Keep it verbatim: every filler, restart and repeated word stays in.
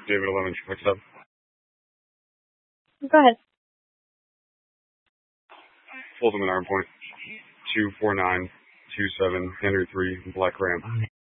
David eleven, picks up. Go ahead. Fulton and Arm Point. two four nine two seven, Henry three, Black Ram.